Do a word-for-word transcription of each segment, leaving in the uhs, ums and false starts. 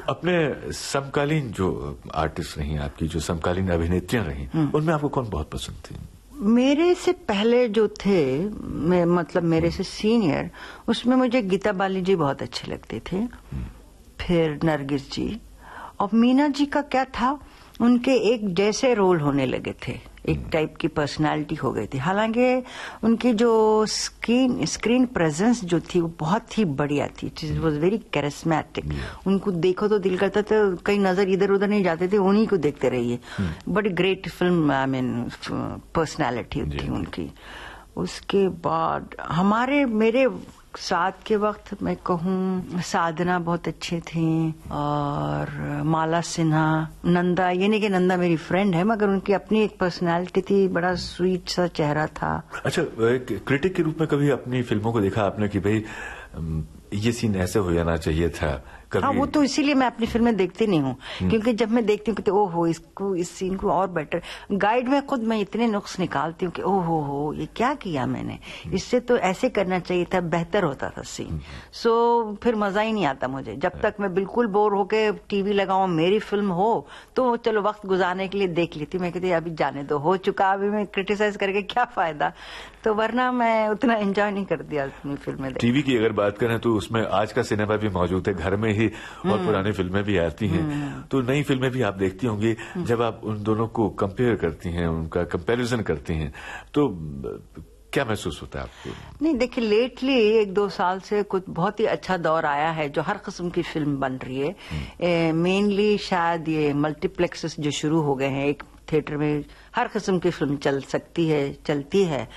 अपने समकालीन जो आर्टिस्ट रही आपकी, जो समकालीन अभिनेत्रियां रही, उनमें आपको कौन बहुत पसंद थी? मेरे से पहले जो थे, मैं मतलब मेरे से सीनियर, उसमें मुझे गीता बाली जी बहुत अच्छे लगते थे, फिर नरगिस जी, और मीना जी का क्या था, उनके एक जैसे रोल होने लगे थे, एक टाइप की पर्सनालिटी हो गई थी। हालांकि उनकी जो स्क्रीन स्क्रीन प्रेजेंस जो थी वो बहुत ही बढ़िया थी, इट वाज वेरी कैरिस्मेटिक। उनको देखो तो दिल करता था कहीं नजर इधर उधर नहीं जाते थे, उन्हीं को देखते रहिए। बड़ी great film, I mean personality थी उनकी। उसके बाद हमारे मेरे साथ के वक्त मैं कहूँ साधना बहुत अच्छे थी, और माला सिन्हा, नंदा, ये नहीं कि नंदा मेरी फ्रेंड है, मगर उनकी अपनी एक पर्सनालिटी थी, बड़ा स्वीट सा चेहरा था। अच्छा, क्रिटिक के रूप में कभी अपनी फिल्मों को देखा आपने कि भाई ये सीन ऐसे हो जाना चाहिए था? कभी... हाँ, वो तो इसीलिए मैं अपनी फिल्में देखती नहीं हूँ, क्योंकि जब मैं देखती हूँ कि ओहो इसको, इस सीन को और बेटर, गाइड में खुद मैं इतने नुक्स निकालती हूँ कि ओहो हो ये क्या किया मैंने, इससे तो ऐसे करना चाहिए था, बेहतर होता था सीन। सो फिर मजा ही नहीं आता मुझे। जब तक मैं बिल्कुल बोर होके टीवी लगाऊं, मेरी फिल्म हो तो चलो वक्त गुजारने के लिए देख लेती हूँ। मैं कहती अभी जाने दो, हो चुका, अभी मैं क्रिटिसाइज करके क्या फायदा, तो वरना मैं उतना एंजॉय नहीं करती अपनी फिल्में। टीवी की अगर बात करें तो उसमें आज का सिनेमा भी मौजूद है, घर में ही, और पुरानी फिल्में भी आती हैं, तो नई फिल्में भी आप देखती होंगी। जब आप उन दोनों को कंपेयर करती हैं, उनका कंपैरिजन करती हैं, तो क्या महसूस होता है आपको? नहीं, देखिए लेटली एक दो साल से कुछ बहुत ही अच्छा दौर आया है, जो हर किस्म की फिल्म बन रही है। मेनली शायद ये मल्टीप्लेक्सेस जो शुरू हो गए हैं, एक थिएटर में हर किस्म की फिल्म चल सकती है, चलती है,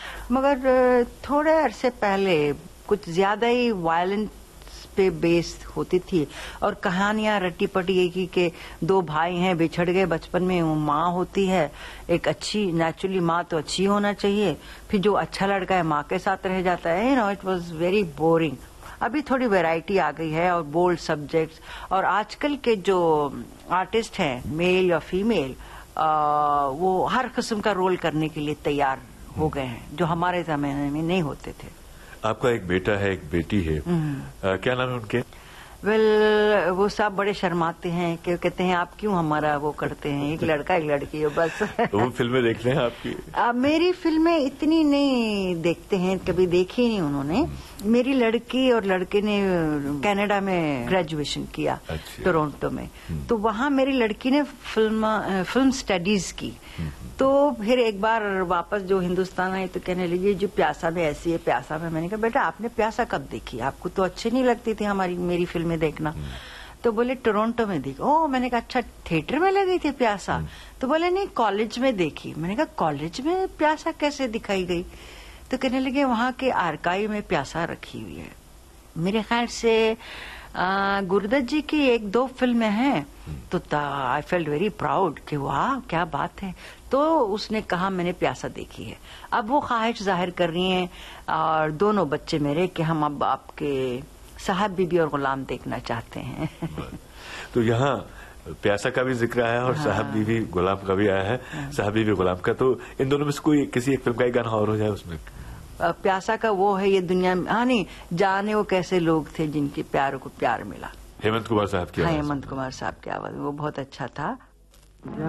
मगर थोड़े अरसे पहले कुछ ज्यादा ही वायलेंस पे बेस्ड होती थी, और कहानियां रट्टी पटी एक ही के दो भाई हैं, बिछड़ गए बचपन में, वो माँ होती है एक अच्छी, नेचुरली माँ तो अच्छी होना चाहिए, फिर जो अच्छा लड़का है माँ के साथ रह जाता है, you know, it was very boring. अभी थोड़ी वैरायटी आ गई है, और बोल्ड सब्जेक्ट्स, और आजकल के जो आर्टिस्ट हैं, मेल या फीमेल, आ, वो हर किस्म का रोल करने के लिए तैयार हो गए हैं, जो हमारे जमाने में नहीं होते थे। आपका एक बेटा है, एक बेटी है, आ, क्या नाम है उनके? वेल well, वो सब बड़े शर्माते हैं कि कहते हैं आप क्यों हमारा वो करते हैं, एक लड़का एक लड़की है बस। तो वो फिल्में देखते हैं आपकी? आ, मेरी फिल्में इतनी नहीं देखते हैं, कभी देखी नहीं उन्होंने। मेरी लड़की और लड़के ने कनाडा में ग्रेजुएशन किया, टोरंटो में, तो वहाँ मेरी लड़की ने फिल्म फिल्म स्टडीज की, तो फिर एक बार वापस जो हिंदुस्तान आई तो कहने लगी जो प्यासा में ऐसी है, प्यासा में। मैंने कहा बेटा आपने प्यासा कब देखी, आपको तो अच्छी नहीं लगती थी हमारी मेरी फिल्में देखना। तो बोले टोरंटो में देखी। ओ, मैंने कहा अच्छा थिएटर में लगी थी प्यासा? तो बोले नहीं कॉलेज में देखी। मैंने कहा कॉलेज में प्यासा कैसे दिखाई गई? तो कहने लगे वहाँ के आर्काइव में प्यासा रखी हुई है। मेरे ख्याल से गुरुदत्त जी की एक दो फिल्में हैं, तो आई फेल्ट वेरी प्राउड कि वाह क्या बात है। तो उसने कहा मैंने प्यासा देखी है। अब वो ख्वाहिश जाहिर कर रही हैं, और दोनों बच्चे मेरे, कि हम अब आपके साहब बीबी और गुलाम देखना चाहते हैं। तो यहाँ प्यासा का भी जिक्र आया और हाँ। साहब बीबी गुलाम का भी आया है। हाँ। साहब बीबी गुलाम का, तो इन दोनों में से कोई किसी एक फिल्म का एक गाना और हो जाए उसमें? प्यासा का वो है ये दुनिया में, हाँ नहीं, जाने वो कैसे लोग थे जिनके प्यार को प्यार मिला। हेमंत कुमार साहब की आवाज। हाँ, हेमंत कुमार साहब की आवाज, वो बहुत अच्छा था।